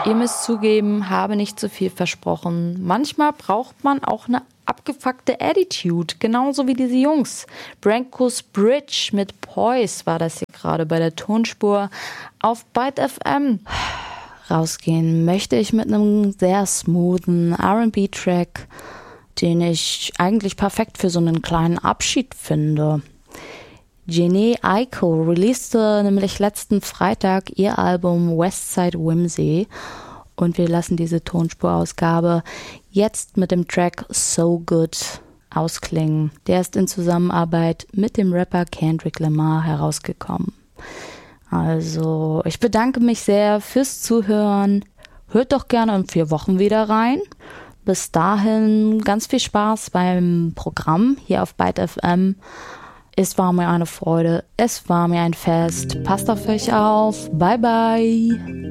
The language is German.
Ihr müsst zugeben, habe nicht zu viel versprochen. Manchmal braucht man auch eine abgefuckte Attitude, genauso wie diese Jungs. Branko's Bridge mit Poise war das hier gerade bei der Tonspur auf Byte FM. Rausgehen möchte ich mit einem sehr smoothen R&B-Track, den ich eigentlich perfekt für so einen kleinen Abschied finde. Jhené Aiko releaste nämlich letzten Freitag ihr Album Westside Whimsy und wir lassen diese Tonspurausgabe jetzt mit dem Track So Good ausklingen. Der ist in Zusammenarbeit mit dem Rapper Kendrick Lamar herausgekommen. Also, ich bedanke mich sehr fürs Zuhören. Hört doch gerne in 4 Wochen wieder rein. Bis dahin ganz viel Spaß beim Programm hier auf Byte FM. Es war mir eine Freude, es war mir ein Fest. Passt auf euch auf. Bye, bye.